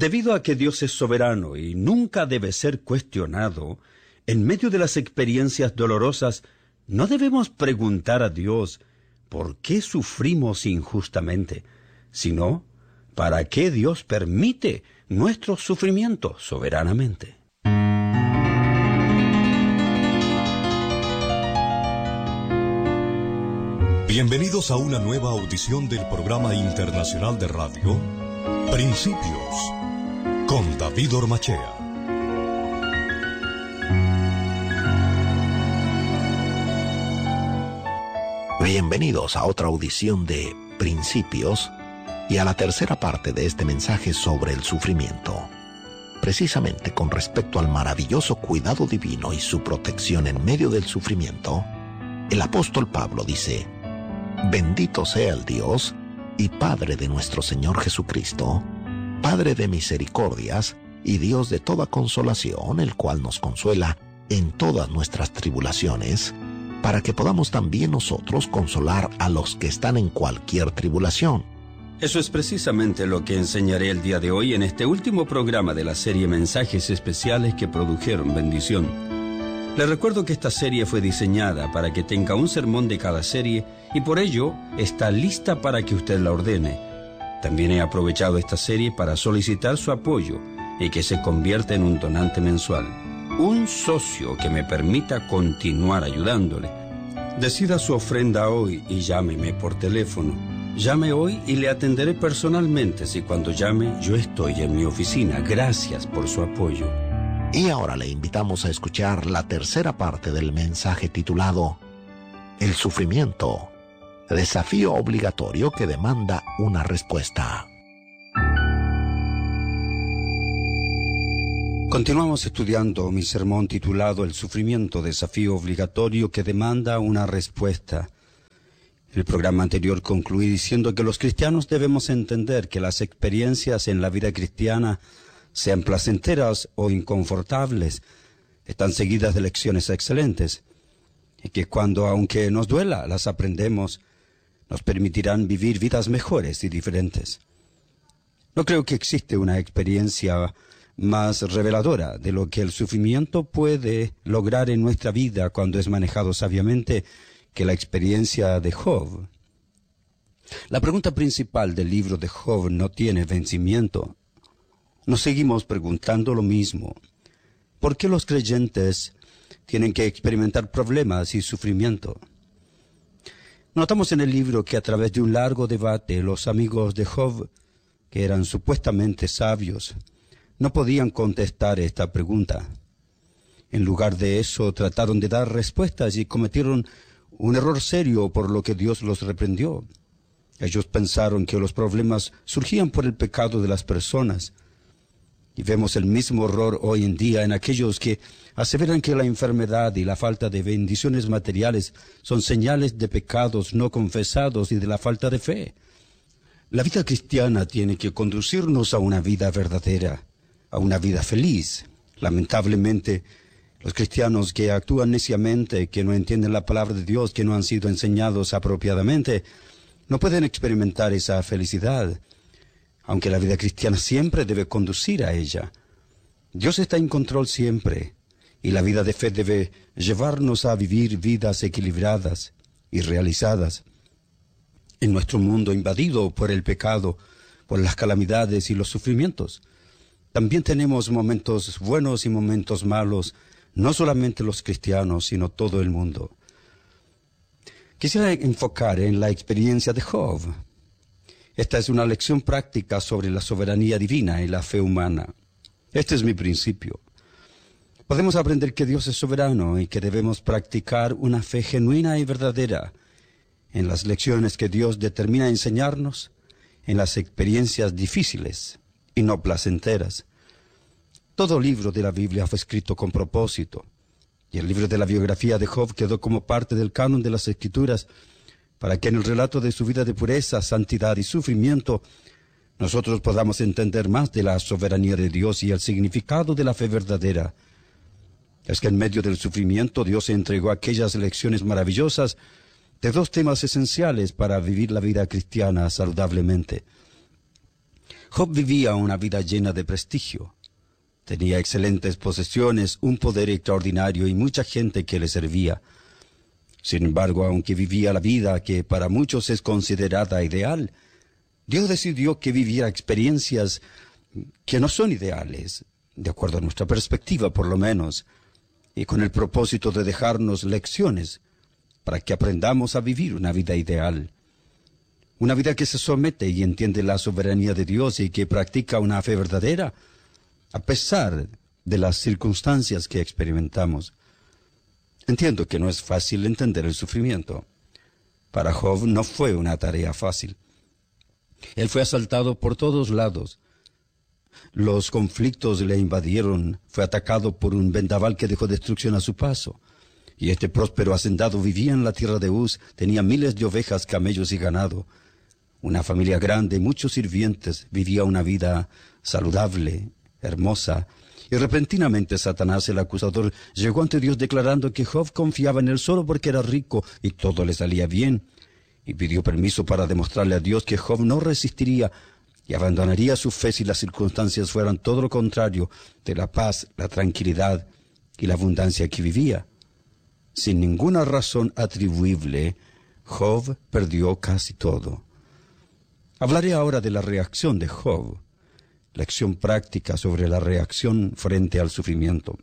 Debido a que Dios es soberano y nunca debe ser cuestionado, en medio de las experiencias dolorosas, no debemos preguntar a Dios por qué sufrimos injustamente, sino para qué Dios permite nuestro sufrimiento soberanamente. Bienvenidos a una nueva audición del programa internacional de radio Principios, con David Ormachea. Bienvenidos a otra audición de Principios y a la tercera parte de este mensaje sobre el sufrimiento. Precisamente con respecto al maravilloso cuidado divino y su protección en medio del sufrimiento, el apóstol Pablo dice: Bendito sea el Dios y Padre de nuestro Señor Jesucristo, Padre de misericordias y Dios de toda consolación, el cual nos consuela en todas nuestras tribulaciones, para que podamos también nosotros consolar a los que están en cualquier tribulación. Eso es precisamente lo que enseñaré el día de hoy en este último programa de la serie Mensajes Especiales que Produjeron Bendición. Les recuerdo que esta serie fue diseñada para que tenga un sermón de cada serie y por ello está lista para que usted la ordene. También he aprovechado esta serie para solicitar su apoyo y que se convierta en un donante mensual, un socio que me permita continuar ayudándole. Decida su ofrenda hoy y llámeme por teléfono. Llame hoy y le atenderé personalmente si cuando llame yo estoy en mi oficina. Gracias por su apoyo. Y ahora le invitamos a escuchar la tercera parte del mensaje titulado El sufrimiento, desafío obligatorio que demanda una respuesta. Continuamos estudiando mi sermón titulado El sufrimiento, desafío obligatorio que demanda una respuesta. En el programa anterior concluí diciendo que los cristianos debemos entender que las experiencias en la vida cristiana, sean placenteras o inconfortables, están seguidas de lecciones excelentes, y que cuando, aunque nos duela, las aprendemos, nos permitirán vivir vidas mejores y diferentes. No creo que existe una experiencia más reveladora de lo que el sufrimiento puede lograr en nuestra vida cuando es manejado sabiamente que la experiencia de Job. La pregunta principal del libro de Job no tiene vencimiento. Nos seguimos preguntando lo mismo. ¿Por qué los creyentes tienen que experimentar problemas y sufrimiento? Notamos en el libro que a través de un largo debate, los amigos de Job, que eran supuestamente sabios, no podían contestar esta pregunta. En lugar de eso, trataron de dar respuestas y cometieron un error serio por lo que Dios los reprendió. Ellos pensaron que los problemas surgían por el pecado de las personas. Y vemos el mismo error hoy en día en aquellos que aseveran que la enfermedad y la falta de bendiciones materiales son señales de pecados no confesados y de la falta de fe. La vida cristiana tiene que conducirnos a una vida verdadera, a una vida feliz. Lamentablemente, los cristianos que actúan neciamente, que no entienden la palabra de Dios, que no han sido enseñados apropiadamente, no pueden experimentar esa felicidad, aunque la vida cristiana siempre debe conducir a ella. Dios está en control siempre, y la vida de fe debe llevarnos a vivir vidas equilibradas y realizadas. En nuestro mundo invadido por el pecado, por las calamidades y los sufrimientos, también tenemos momentos buenos y momentos malos, no solamente los cristianos, sino todo el mundo. Quisiera enfocar en la experiencia de Job. Esta es una lección práctica sobre la soberanía divina y la fe humana. Este es mi principio. Podemos aprender que Dios es soberano y que debemos practicar una fe genuina y verdadera en las lecciones que Dios determina enseñarnos, en las experiencias difíciles y no placenteras. Todo libro de la Biblia fue escrito con propósito, y el libro de la biografía de Job quedó como parte del canon de las Escrituras, para que en el relato de su vida de pureza, santidad y sufrimiento, nosotros podamos entender más de la soberanía de Dios y el significado de la fe verdadera. Es que en medio del sufrimiento Dios entregó aquellas lecciones maravillosas de dos temas esenciales para vivir la vida cristiana saludablemente. Job vivía una vida llena de prestigio. Tenía excelentes posesiones, un poder extraordinario y mucha gente que le servía. Sin embargo, aunque vivía la vida que para muchos es considerada ideal, Dios decidió que viviera experiencias que no son ideales, de acuerdo a nuestra perspectiva por lo menos, y con el propósito de dejarnos lecciones para que aprendamos a vivir una vida ideal. Una vida que se somete y entiende la soberanía de Dios y que practica una fe verdadera, a pesar de las circunstancias que experimentamos. Entiendo que no es fácil entender el sufrimiento. Para Job no fue una tarea fácil. Él fue asaltado por todos lados. Los conflictos le invadieron, fue atacado por un vendaval que dejó destrucción a su paso. Y este próspero hacendado vivía en la tierra de Uz, tenía miles de ovejas, camellos y ganado. Una familia grande, muchos sirvientes, vivía una vida saludable, hermosa. Y repentinamente Satanás, el acusador, llegó ante Dios declarando que Job confiaba en él solo porque era rico y todo le salía bien. Y pidió permiso para demostrarle a Dios que Job no resistiría y abandonaría su fe si las circunstancias fueran todo lo contrario de la paz, la tranquilidad y la abundancia que vivía. Sin ninguna razón atribuible, Job perdió casi todo. Hablaré ahora de la reacción de Job, lección práctica sobre la reacción frente al sufrimiento.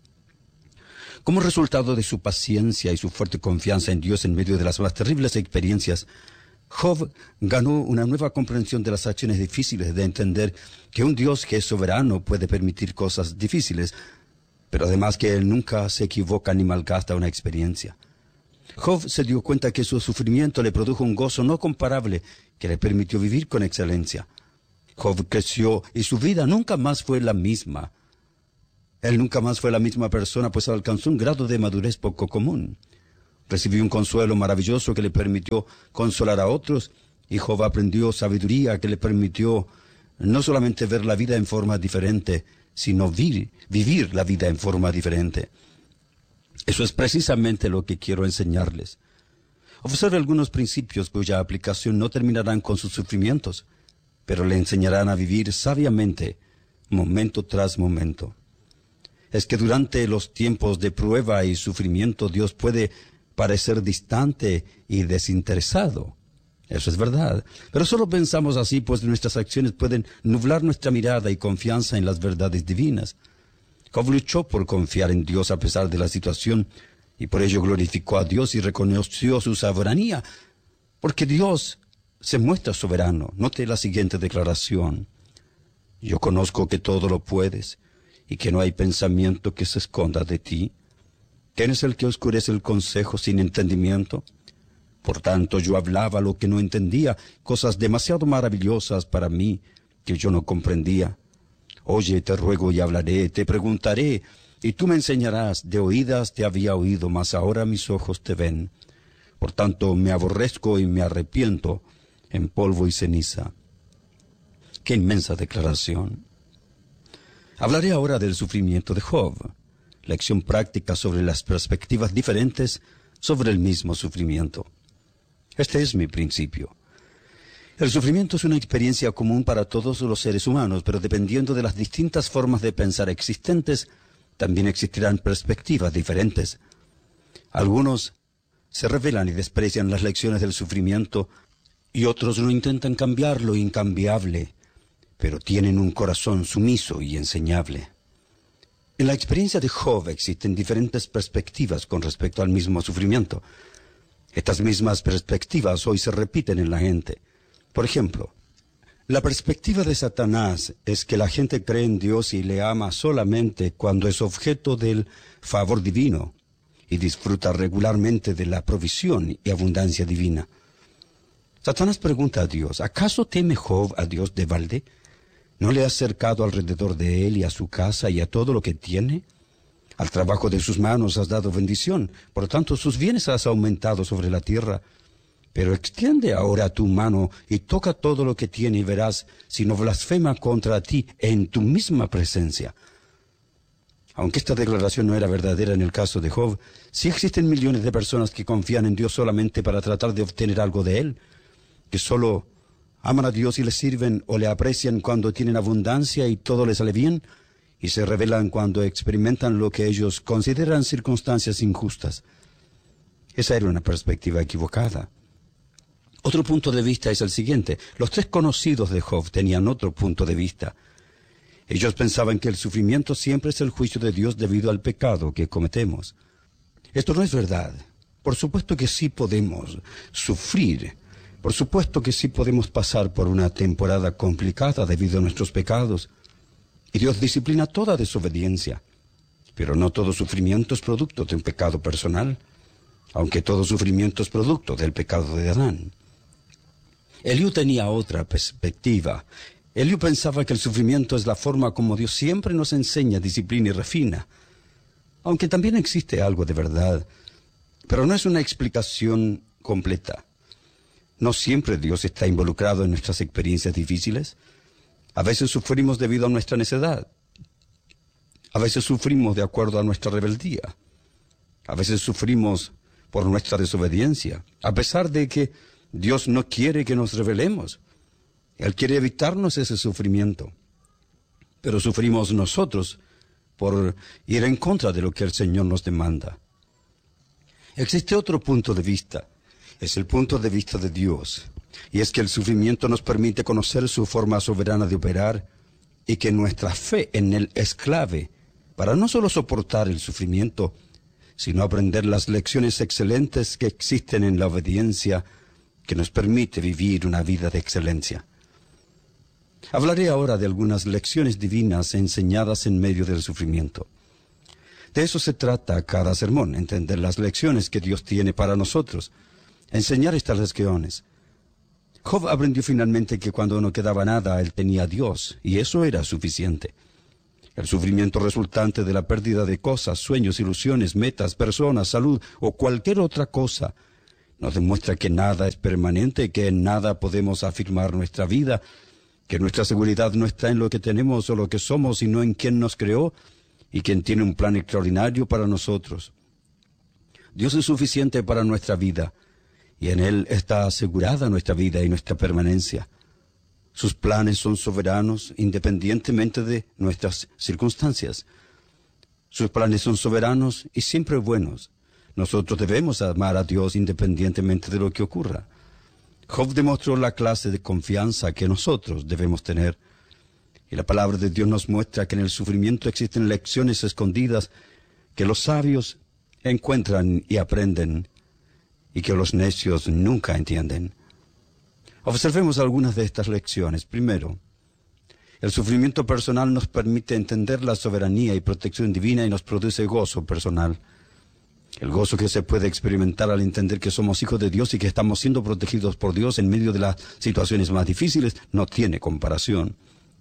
Como resultado de su paciencia y su fuerte confianza en Dios en medio de las más terribles experiencias, Job ganó una nueva comprensión de las acciones difíciles, de entender que un Dios que es soberano puede permitir cosas difíciles, pero además que Él nunca se equivoca ni malgasta una experiencia. Job se dio cuenta que su sufrimiento le produjo un gozo no comparable que le permitió vivir con excelencia. Job creció y su vida nunca más fue la misma. Él nunca más fue la misma persona, pues alcanzó un grado de madurez poco común. Recibió un consuelo maravilloso que le permitió consolar a otros, y Job aprendió sabiduría que le permitió no solamente ver la vida en forma diferente, sino vivir la vida en forma diferente. Eso es precisamente lo que quiero enseñarles. Observe algunos principios cuya aplicación no terminarán con sus sufrimientos, pero le enseñarán a vivir sabiamente, momento tras momento. Es que durante los tiempos de prueba y sufrimiento Dios puede parecer distante y desinteresado. Eso es verdad, pero solo pensamos así, pues nuestras acciones pueden nublar nuestra mirada y confianza en las verdades divinas. Job luchó por confiar en Dios a pesar de la situación, y por ello glorificó a Dios y reconoció su soberanía, porque Dios se muestra soberano. Note la siguiente declaración: yo conozco que todo lo puedes, y que no hay pensamiento que se esconda de ti. ¿Quién es el que oscurece el consejo sin entendimiento? Por tanto, yo hablaba lo que no entendía, cosas demasiado maravillosas para mí que yo no comprendía. Oye, te ruego y hablaré, te preguntaré, y tú me enseñarás. De oídas te había oído, mas ahora mis ojos te ven. Por tanto, me aborrezco y me arrepiento en polvo y ceniza. ¡Qué inmensa declaración! Hablaré ahora del sufrimiento de Job, lección práctica sobre las perspectivas diferentes sobre el mismo sufrimiento. Este es mi principio. El sufrimiento es una experiencia común para todos los seres humanos, pero dependiendo de las distintas formas de pensar existentes, también existirán perspectivas diferentes. Algunos se rebelan y desprecian las lecciones del sufrimiento, y otros no intentan cambiar lo incambiable, pero tienen un corazón sumiso y enseñable. En la experiencia de Job existen diferentes perspectivas con respecto al mismo sufrimiento. Estas mismas perspectivas hoy se repiten en la gente. Por ejemplo, la perspectiva de Satanás es que la gente cree en Dios y le ama solamente cuando es objeto del favor divino y disfruta regularmente de la provisión y abundancia divina. Satanás pregunta a Dios: ¿acaso teme Job a Dios de balde? ¿No le has cercado alrededor de él y a su casa y a todo lo que tiene? Al trabajo de sus manos has dado bendición, por tanto sus bienes has aumentado sobre la tierra. Pero extiende ahora tu mano y toca todo lo que tiene y verás si no blasfema contra ti en tu misma presencia. Aunque esta declaración no era verdadera en el caso de Job, sí existen millones de personas que confían en Dios solamente para tratar de obtener algo de él, que solo Aman a Dios y le sirven o le aprecian cuando tienen abundancia y todo les sale bien, y se rebelan cuando experimentan lo que ellos consideran circunstancias injustas. Esa era una perspectiva equivocada. Otro punto de vista es el siguiente. Los 3 conocidos de Job tenían otro punto de vista. Ellos pensaban que el sufrimiento siempre es el juicio de Dios debido al pecado que cometemos. Esto no es verdad. Por supuesto que sí podemos sufrir. Por supuesto que sí podemos pasar por una temporada complicada debido a nuestros pecados. Y Dios disciplina toda desobediencia. Pero no todo sufrimiento es producto de un pecado personal, aunque todo sufrimiento es producto del pecado de Adán. Eliú tenía otra perspectiva. Eliú pensaba que el sufrimiento es la forma como Dios siempre nos enseña, disciplina y refina. Aunque también existe algo de verdad, pero no es una explicación completa. No siempre Dios está involucrado en nuestras experiencias difíciles. A veces sufrimos debido a nuestra necedad. A veces sufrimos de acuerdo a nuestra rebeldía. A veces sufrimos por nuestra desobediencia, a pesar de que Dios no quiere que nos rebelemos. Él quiere evitarnos ese sufrimiento. Pero sufrimos nosotros por ir en contra de lo que el Señor nos demanda. Existe otro punto de vista. Es el punto de vista de Dios. Y es que el sufrimiento nos permite conocer su forma soberana de operar y que nuestra fe en Él es clave para no solo soportar el sufrimiento, sino aprender las lecciones excelentes que existen en la obediencia que nos permite vivir una vida de excelencia. Hablaré ahora de algunas lecciones divinas enseñadas en medio del sufrimiento. De eso se trata cada sermón, entender las lecciones que Dios tiene para nosotros, enseñar estas lecciones. Job aprendió finalmente que cuando no quedaba nada, él tenía a Dios, y eso era suficiente. El sufrimiento resultante de la pérdida de cosas, sueños, ilusiones, metas, personas, salud o cualquier otra cosa nos demuestra que nada es permanente, que en nada podemos afirmar nuestra vida, que nuestra seguridad no está en lo que tenemos o lo que somos, sino en quien nos creó y quien tiene un plan extraordinario para nosotros. Dios es suficiente para nuestra vida, y en Él está asegurada nuestra vida y nuestra permanencia. Sus planes son soberanos independientemente de nuestras circunstancias. Sus planes son soberanos y siempre buenos. Nosotros debemos amar a Dios independientemente de lo que ocurra. Job demostró la clase de confianza que nosotros debemos tener. Y la palabra de Dios nos muestra que en el sufrimiento existen lecciones escondidas que los sabios encuentran y aprenden, y que los necios nunca entienden. Observemos algunas de estas lecciones. Primero, el sufrimiento personal nos permite entender la soberanía y protección divina y nos produce gozo personal. El gozo que se puede experimentar al entender que somos hijos de Dios y que estamos siendo protegidos por Dios en medio de las situaciones más difíciles no tiene comparación.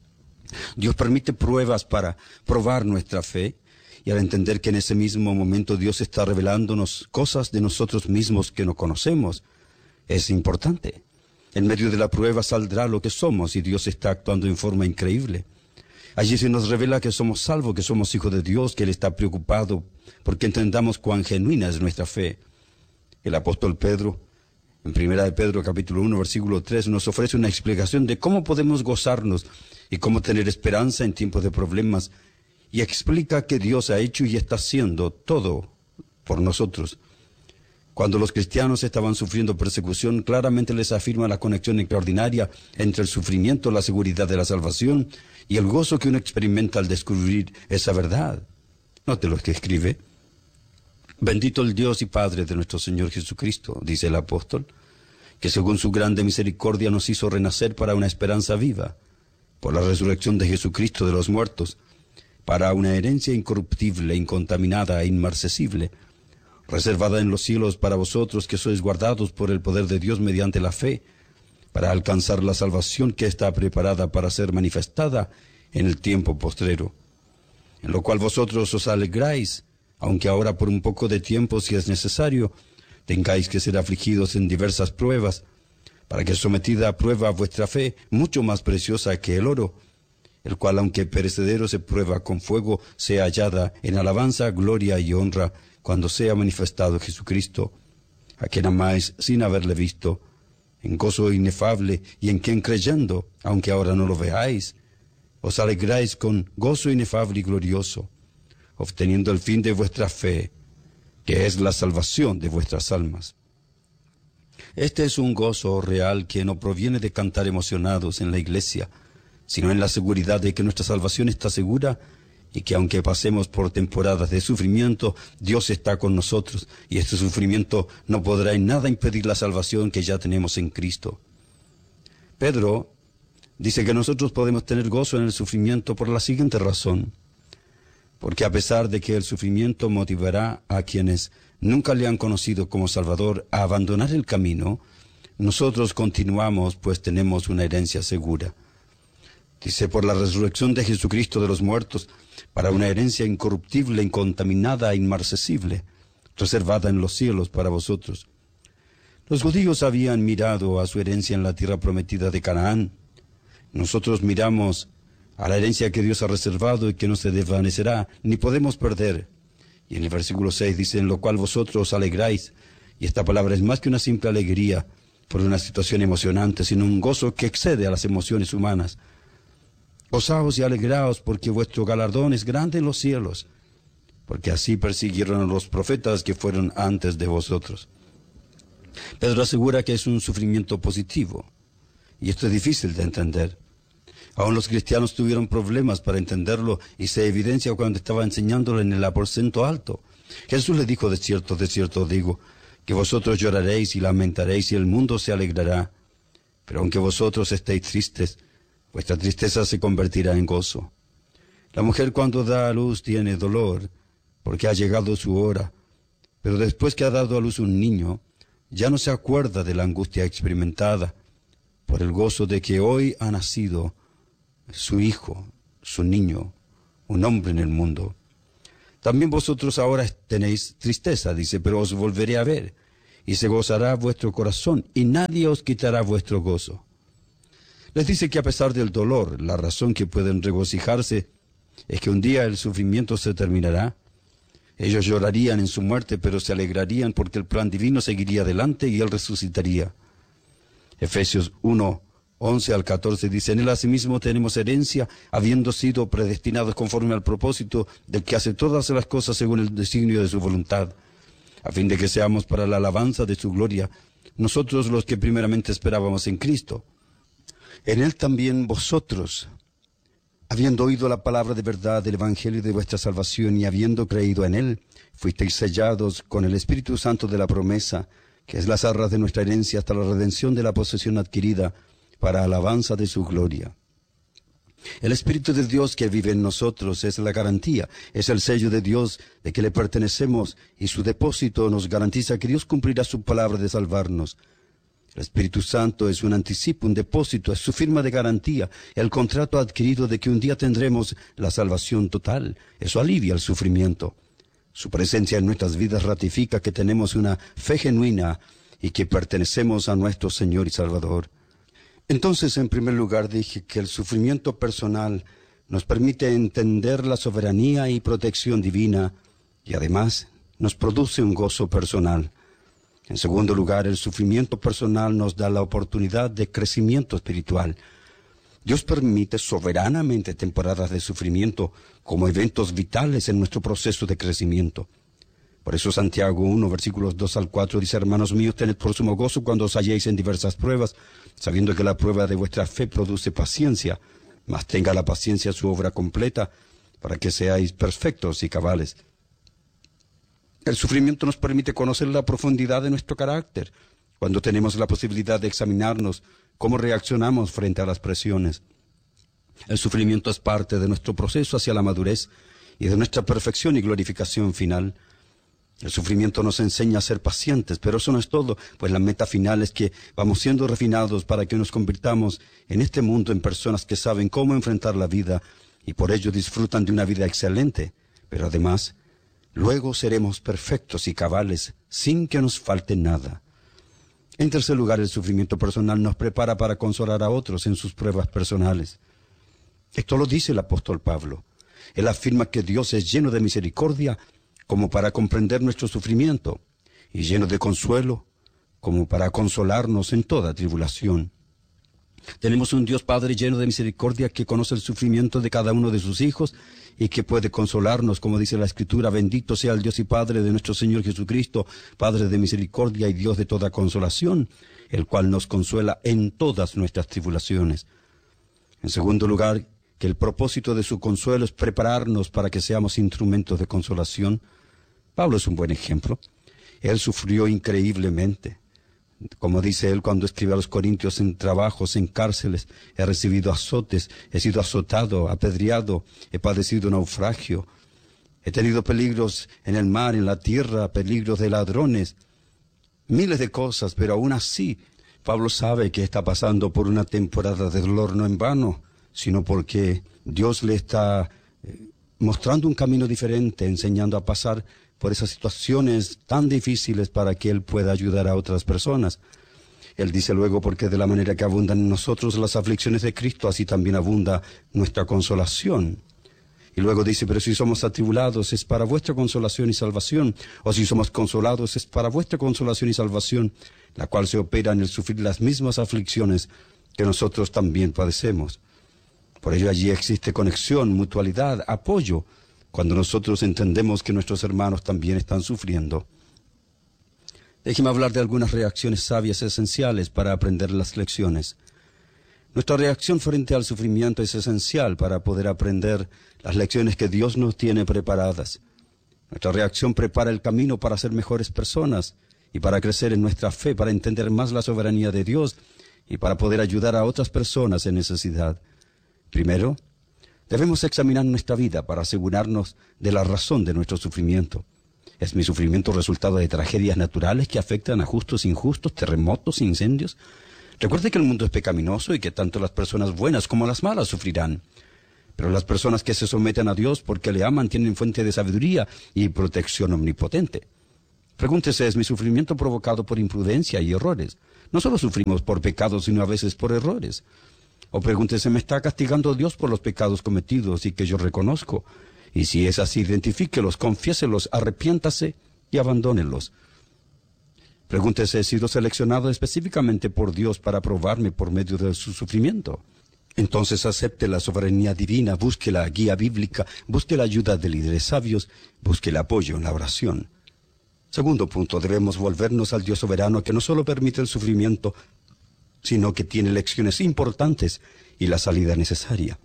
Dios permite pruebas para probar nuestra fe, y al entender que en ese mismo momento Dios está revelándonos cosas de nosotros mismos que no conocemos, es importante. En medio de la prueba saldrá lo que somos y Dios está actuando en forma increíble. Allí se nos revela que somos salvos, que somos hijos de Dios, que Él está preocupado porque entendamos cuán genuina es nuestra fe. El apóstol Pedro, en 1 de Pedro capítulo 1, versículo 3, nos ofrece una explicación de cómo podemos gozarnos y cómo tener esperanza en tiempos de problemas, y explica que Dios ha hecho y está haciendo todo por nosotros. Cuando los cristianos estaban sufriendo persecución, claramente les afirma la conexión extraordinaria entre el sufrimiento, la seguridad de la salvación y el gozo que uno experimenta al descubrir esa verdad. Note lo que escribe. Bendito el Dios y Padre de nuestro Señor Jesucristo, dice el apóstol, que según su grande misericordia nos hizo renacer para una esperanza viva, por la resurrección de Jesucristo de los muertos, para una herencia incorruptible, incontaminada e inmarcesible, reservada en los cielos para vosotros que sois guardados por el poder de Dios mediante la fe, para alcanzar la salvación que está preparada para ser manifestada en el tiempo postrero, en lo cual vosotros os alegráis, aunque ahora por un poco de tiempo, si es necesario, tengáis que ser afligidos en diversas pruebas, para que sometida a prueba vuestra fe, mucho más preciosa que el oro, el cual aunque perecedero se prueba con fuego, sea hallada en alabanza, gloria y honra, cuando sea manifestado Jesucristo, a quien amáis sin haberle visto, en gozo inefable y en quien creyendo, aunque ahora no lo veáis, os alegráis con gozo inefable y glorioso, obteniendo el fin de vuestra fe, que es la salvación de vuestras almas. Este es un gozo real que no proviene de cantar emocionados en la iglesia, sino en la seguridad de que nuestra salvación está segura y que aunque pasemos por temporadas de sufrimiento, Dios está con nosotros y este sufrimiento no podrá en nada impedir la salvación que ya tenemos en Cristo. Pedro dice que nosotros podemos tener gozo en el sufrimiento por la siguiente razón: porque a pesar de que el sufrimiento motivará a quienes nunca le han conocido como Salvador a abandonar el camino, nosotros continuamos, pues tenemos una herencia segura. Dice, por la resurrección de Jesucristo de los muertos, para una herencia incorruptible, incontaminada e inmarcesible, reservada en los cielos para vosotros. Los judíos habían mirado a su herencia en la tierra prometida de Canaán. Nosotros miramos a la herencia que Dios ha reservado y que no se desvanecerá, ni podemos perder. Y en el versículo 6 dice, en lo cual vosotros os alegráis. Y esta palabra es más que una simple alegría por una situación emocionante, sino un gozo que excede a las emociones humanas. Gozaos y alegraos, porque vuestro galardón es grande en los cielos, porque así persiguieron a los profetas que fueron antes de vosotros. Pedro asegura que es un sufrimiento positivo, y esto es difícil de entender. Aún los cristianos tuvieron problemas para entenderlo, y se evidencia cuando estaba enseñándolo en el aposento alto. Jesús le dijo, de cierto os digo, que vosotros lloraréis y lamentaréis, y el mundo se alegrará. Pero aunque vosotros estéis tristes, vuestra tristeza se convertirá en gozo. La mujer cuando da a luz tiene dolor, porque ha llegado su hora, pero después que ha dado a luz un niño, ya no se acuerda de la angustia experimentada, por el gozo de que hoy ha nacido su hijo, su niño, un hombre en el mundo. También vosotros ahora tenéis tristeza, dice, pero os volveré a ver, y se gozará vuestro corazón, y nadie os quitará vuestro gozo. Les dice que a pesar del dolor, la razón que pueden regocijarse es que un día el sufrimiento se terminará. Ellos llorarían en su muerte, pero se alegrarían porque el plan divino seguiría adelante y Él resucitaría. Efesios 1, 11 al 14 dice, en Él asimismo tenemos herencia, habiendo sido predestinados conforme al propósito del que hace todas las cosas según el designio de su voluntad, a fin de que seamos para la alabanza de su gloria, nosotros los que primeramente esperábamos en Cristo. En Él también vosotros, habiendo oído la palabra de verdad del Evangelio de vuestra salvación y habiendo creído en Él, fuisteis sellados con el Espíritu Santo de la promesa, que es las arras de nuestra herencia hasta la redención de la posesión adquirida, para alabanza de su gloria. El Espíritu de Dios que vive en nosotros es la garantía, es el sello de Dios de que le pertenecemos, y su depósito nos garantiza que Dios cumplirá su palabra de salvarnos. El Espíritu Santo es un anticipo, un depósito, es su firma de garantía, el contrato adquirido de que un día tendremos la salvación total. Eso alivia el sufrimiento. Su presencia en nuestras vidas ratifica que tenemos una fe genuina y que pertenecemos a nuestro Señor y Salvador. Entonces, en primer lugar, dije que el sufrimiento personal nos permite entender la soberanía y protección divina y además nos produce un gozo personal. En segundo lugar, el sufrimiento personal nos da la oportunidad de crecimiento espiritual. Dios permite soberanamente temporadas de sufrimiento como eventos vitales en nuestro proceso de crecimiento. Por eso Santiago 1, versículos 2 al 4 dice, hermanos míos, tened por sumo gozo cuando os halléis en diversas pruebas, sabiendo que la prueba de vuestra fe produce paciencia, mas tenga la paciencia su obra completa, para que seáis perfectos y cabales. El sufrimiento nos permite conocer la profundidad de nuestro carácter, cuando tenemos la posibilidad de examinarnos cómo reaccionamos frente a las presiones. El sufrimiento es parte de nuestro proceso hacia la madurez y de nuestra perfección y glorificación final. El sufrimiento nos enseña a ser pacientes, pero eso no es todo, pues la meta final es que vamos siendo refinados para que nos convirtamos en este mundo en personas que saben cómo enfrentar la vida y por ello disfrutan de una vida excelente, pero además, luego seremos perfectos y cabales sin que nos falte nada. En tercer lugar, el sufrimiento personal nos prepara para consolar a otros en sus pruebas personales. Esto lo dice el apóstol Pablo. Él afirma que Dios es lleno de misericordia como para comprender nuestro sufrimiento, y lleno de consuelo como para consolarnos en toda tribulación. Tenemos un Dios Padre lleno de misericordia que conoce el sufrimiento de cada uno de sus hijos y que puede consolarnos, como dice la Escritura: bendito sea el Dios y Padre de nuestro Señor Jesucristo, Padre de misericordia y Dios de toda consolación, el cual nos consuela en todas nuestras tribulaciones. En segundo lugar, que el propósito de su consuelo es prepararnos para que seamos instrumentos de consolación. Pablo es un buen ejemplo. Él sufrió increíblemente. Como dice él cuando escribe a los Corintios: en trabajos, en cárceles, he recibido azotes, he sido azotado, apedreado, he padecido naufragio, he tenido peligros en el mar, en la tierra, peligros de ladrones, miles de cosas, pero aún así, Pablo sabe que está pasando por una temporada de dolor no en vano, sino porque Dios le está mostrando un camino diferente, enseñando a pasar por esas situaciones tan difíciles para que él pueda ayudar a otras personas. Él dice luego: porque de la manera que abundan en nosotros las aflicciones de Cristo, así también abunda nuestra consolación. Y luego dice: pero si somos atribulados, es para vuestra consolación y salvación, o si somos consolados, es para vuestra consolación y salvación, la cual se opera en el sufrir las mismas aflicciones que nosotros también padecemos. Por ello allí existe conexión, mutualidad, apoyo, cuando nosotros entendemos que nuestros hermanos también están sufriendo. Déjeme hablar de algunas reacciones sabias esenciales para aprender las lecciones. Nuestra reacción frente al sufrimiento es esencial para poder aprender las lecciones que Dios nos tiene preparadas. Nuestra reacción prepara el camino para ser mejores personas y para crecer en nuestra fe, para entender más la soberanía de Dios y para poder ayudar a otras personas en necesidad. Primero, debemos examinar nuestra vida para asegurarnos de la razón de nuestro sufrimiento. ¿Es mi sufrimiento resultado de tragedias naturales que afectan a justos e injustos, terremotos, incendios? Recuerde que el mundo es pecaminoso y que tanto las personas buenas como las malas sufrirán. Pero las personas que se someten a Dios porque le aman tienen fuente de sabiduría y protección omnipotente. Pregúntese: ¿es mi sufrimiento provocado por imprudencia y errores? No solo sufrimos por pecados, sino a veces por errores. O pregúntese: ¿me está castigando Dios por los pecados cometidos y que yo reconozco? Y si es así, identifíquelos, confiéselos, arrepiéntase y abandónelos. Pregúntese: ¿he sido seleccionado específicamente por Dios para probarme por medio de su sufrimiento? Entonces acepte la soberanía divina, busque la guía bíblica, busque la ayuda de líderes sabios, busque el apoyo en la oración. Segundo punto, debemos volvernos al Dios soberano que no solo permite el sufrimiento, sino que tiene lecciones importantes y la salida necesaria.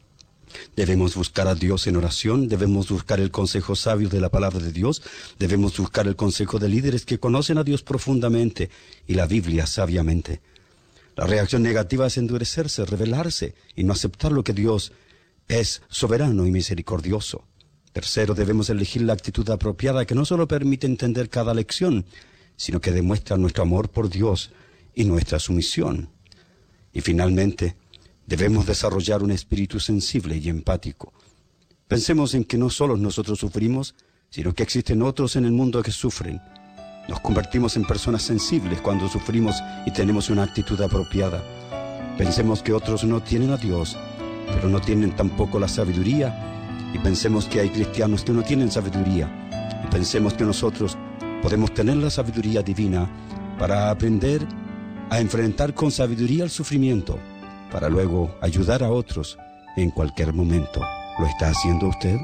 Debemos buscar a Dios en oración, debemos buscar el consejo sabio de la palabra de Dios, debemos buscar el consejo de líderes que conocen a Dios profundamente y la Biblia sabiamente. La reacción negativa es endurecerse, rebelarse y no aceptar lo que Dios es soberano y misericordioso. Tercero, debemos elegir la actitud apropiada que no solo permite entender cada lección, sino que demuestra nuestro amor por Dios y nuestra sumisión. Y finalmente, debemos desarrollar un espíritu sensible y empático. Pensemos en que no solo nosotros sufrimos, sino que existen otros en el mundo que sufren. Nos convertimos en personas sensibles cuando sufrimos y tenemos una actitud apropiada. Pensemos que otros no tienen a Dios, pero no tienen tampoco la sabiduría, y pensemos que hay cristianos que no tienen sabiduría, y pensemos que nosotros podemos tener la sabiduría divina para aprender a enfrentar con sabiduría el sufrimiento, para luego ayudar a otros en cualquier momento. ¿Lo está haciendo usted?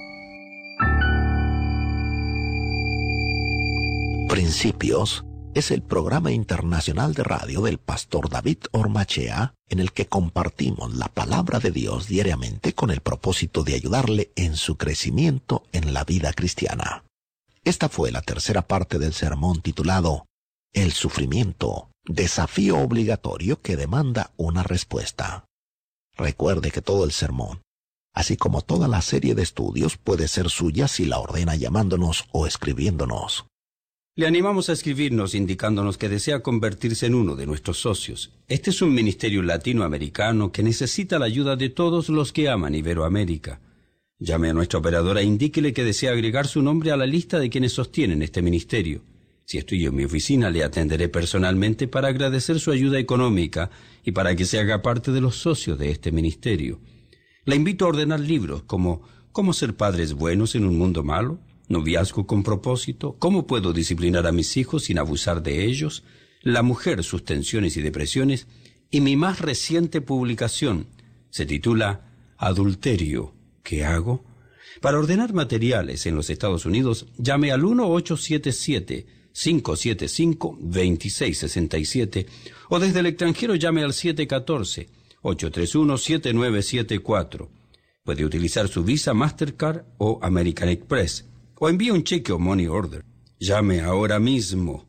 Principios es el programa internacional de radio del pastor David Ormachea, en el que compartimos la palabra de Dios diariamente con el propósito de ayudarle en su crecimiento en la vida cristiana. Esta fue la tercera parte del sermón titulado El sufrimiento, desafío obligatorio que demanda una respuesta. Recuerde que todo el sermón, así como toda la serie de estudios, puede ser suya si la ordena llamándonos o escribiéndonos. Le animamos a escribirnos indicándonos que desea convertirse en uno de nuestros socios. Este es un ministerio latinoamericano que necesita la ayuda de todos los que aman Iberoamérica. Llame a nuestra operadora e indíquele que desea agregar su nombre a la lista de quienes sostienen este ministerio. Si estoy en mi oficina, le atenderé personalmente para agradecer su ayuda económica y para que se haga parte de los socios de este ministerio. La invito a ordenar libros como ¿Cómo ser padres buenos en un mundo malo?, Noviazgo con propósito, ¿Cómo puedo disciplinar a mis hijos sin abusar de ellos?, La mujer, sus tensiones y depresiones, y mi más reciente publicación se titula Adulterio, ¿qué hago? Para ordenar materiales en los Estados Unidos, llame al 1-877-575-2667 o desde el extranjero llame al 714-831-7974. Puede utilizar su Visa, Mastercard o American Express o envíe un cheque o money order. Llame ahora mismo.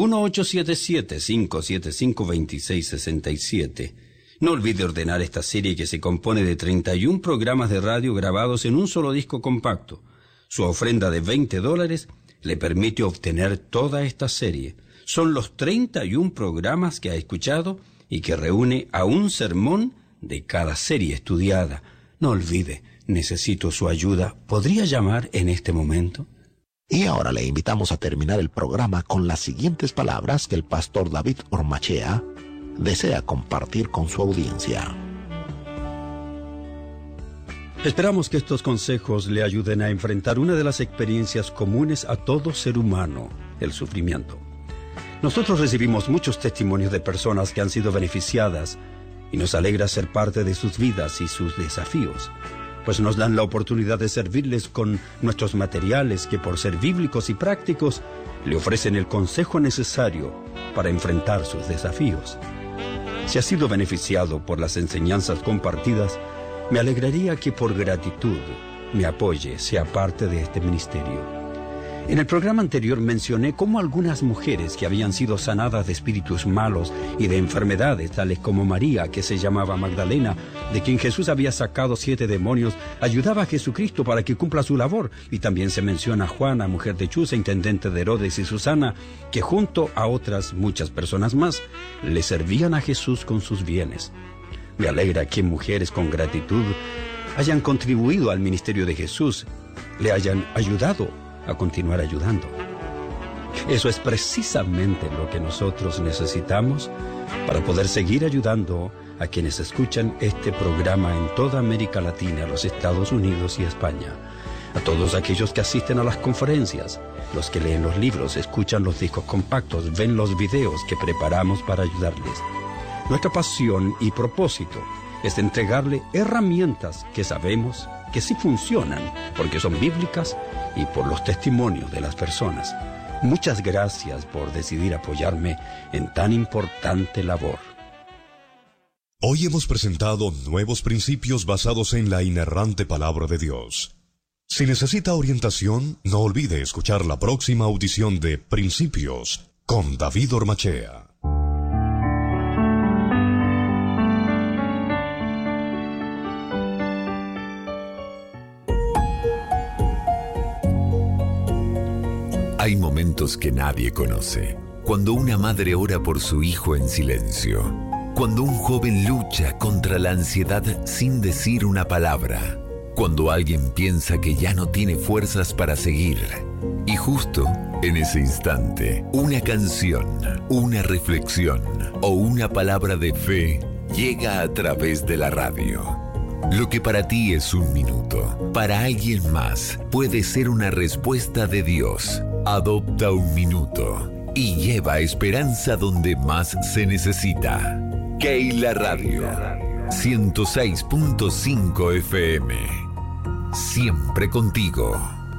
1-877-575-2667. No olvide ordenar esta serie que se compone de 31 programas de radio grabados en un solo disco compacto. Su ofrenda de $20 le permite obtener toda esta serie. Son los 31 programas que ha escuchado y que reúne a un sermón de cada serie estudiada. No olvide, necesito su ayuda. ¿Podría llamar en este momento? Y ahora le invitamos a terminar el programa con las siguientes palabras que el pastor David Ormachea desea compartir con su audiencia. Esperamos que estos consejos le ayuden a enfrentar una de las experiencias comunes a todo ser humano, el sufrimiento. Nosotros recibimos muchos testimonios de personas que han sido beneficiadas y nos alegra ser parte de sus vidas y sus desafíos, pues nos dan la oportunidad de servirles con nuestros materiales que, por ser bíblicos y prácticos, le ofrecen el consejo necesario para enfrentar sus desafíos. Si ha sido beneficiado por las enseñanzas compartidas, me alegraría que por gratitud me apoye, sea parte de este ministerio. En el programa anterior mencioné cómo algunas mujeres que habían sido sanadas de espíritus malos y de enfermedades, tales como María, que se llamaba Magdalena, de quien Jesús había sacado 7 demonios, ayudaba a Jesucristo para que cumpla su labor. Y también se menciona a Juana, mujer de Chuza, intendente de Herodes, y Susana, que junto a otras muchas personas más, le servían a Jesús con sus bienes. Me alegra que mujeres con gratitud hayan contribuido al ministerio de Jesús, le hayan ayudado a continuar ayudando. Eso es precisamente lo que nosotros necesitamos para poder seguir ayudando a quienes escuchan este programa en toda América Latina, los Estados Unidos y España. A todos aquellos que asisten a las conferencias, los que leen los libros, escuchan los discos compactos, ven los videos que preparamos para ayudarles. Nuestra pasión y propósito es entregarle herramientas que sabemos que sí funcionan, porque son bíblicas y por los testimonios de las personas. Muchas gracias por decidir apoyarme en tan importante labor. Hoy hemos presentado nuevos principios basados en la inerrante palabra de Dios. Si necesita orientación, no olvide escuchar la próxima audición de Principios con David Ormachea. Hay momentos que nadie conoce. Cuando una madre ora por su hijo en silencio. Cuando un joven lucha contra la ansiedad sin decir una palabra. Cuando alguien piensa que ya no tiene fuerzas para seguir. Y justo en ese instante, una canción, una reflexión o una palabra de fe llega a través de la radio. Lo que para ti es un minuto, para alguien más puede ser una respuesta de Dios. Adopta un minuto y lleva esperanza donde más se necesita. Keila Radio 106.5 FM. Siempre contigo.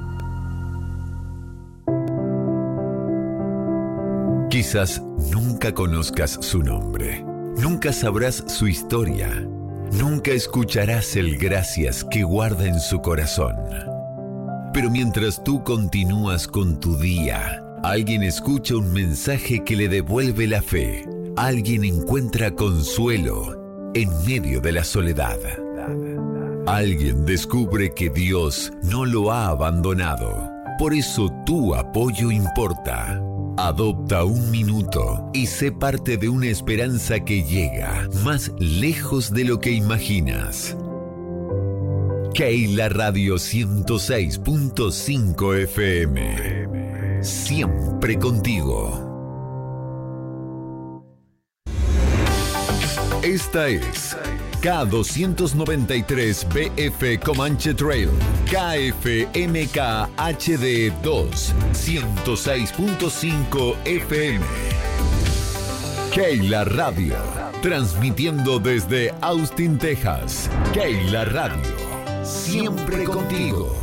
Quizás nunca conozcas su nombre, nunca sabrás su historia, nunca escucharás el gracias que guarda en su corazón. Pero mientras tú continúas con tu día, alguien escucha un mensaje que le devuelve la fe. Alguien encuentra consuelo en medio de la soledad. Alguien descubre que Dios no lo ha abandonado. Por eso tu apoyo importa. Adopta un minuto y sé parte de una esperanza que llega más lejos de lo que imaginas. Keila Radio 106.5 FM. Siempre contigo. Esta es K293BF Comanche Trail, KFMK HD2, 106.5 FM. Keila Radio, transmitiendo desde Austin, Texas. Keila Radio, siempre contigo.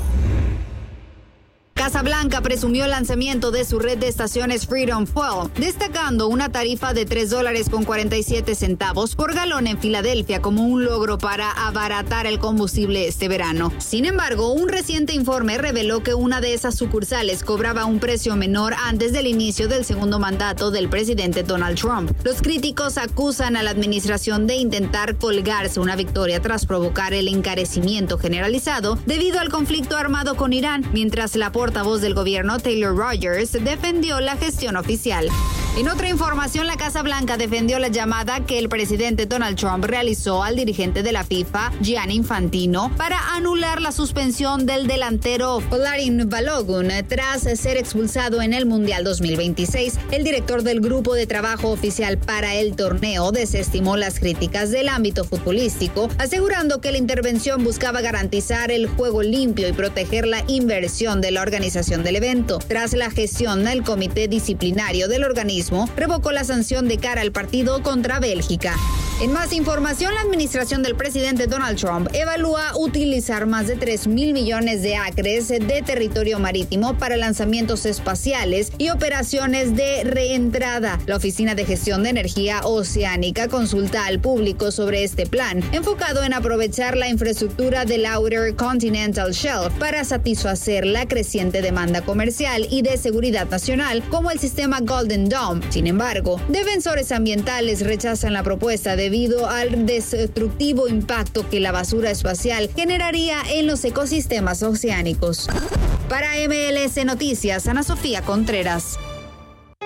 Casa Blanca presumió el lanzamiento de su red de estaciones Freedom Fuel, destacando una tarifa de $3.47 por galón en Filadelfia como un logro para abaratar el combustible este verano. Sin embargo, un reciente informe reveló que una de esas sucursales cobraba un precio menor antes del inicio del segundo mandato del presidente Donald Trump. Los críticos acusan a la administración de intentar colgarse una victoria tras provocar el encarecimiento generalizado debido al conflicto armado con Irán, mientras la portavoz del gobierno Taylor Rogers defendió la gestión oficial. En otra información, la Casa Blanca defendió la llamada que el presidente Donald Trump realizó al dirigente de la FIFA, Gianni Infantino, para anular la suspensión del delantero Folarin Balogun tras ser expulsado en el Mundial 2026. El director del grupo de trabajo oficial para el torneo desestimó las críticas del ámbito futbolístico, asegurando que la intervención buscaba garantizar el juego limpio y proteger la inversión de la organización del evento. Tras la gestión, el comité disciplinario del organismo revocó la sanción de cara al partido contra Bélgica. En más información, la administración del presidente Donald Trump evalúa utilizar más de 3,000 millones de acres de territorio marítimo para lanzamientos espaciales y operaciones de reentrada. La Oficina de Gestión de Energía Oceánica consulta al público sobre este plan, enfocado en aprovechar la infraestructura del Outer Continental Shelf para satisfacer la creciente demanda comercial y de seguridad nacional, como el sistema Golden Dome. Sin embargo, defensores ambientales rechazan la propuesta debido al destructivo impacto que la basura espacial generaría en los ecosistemas oceánicos. Para MLS Noticias, Ana Sofía Contreras.